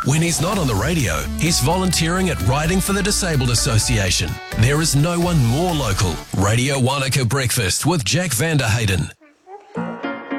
When he's not on the radio, he's volunteering at Riding for the Disabled Association. There is no one more local. Radio Wanaka Breakfast with Jack Vander Hayden.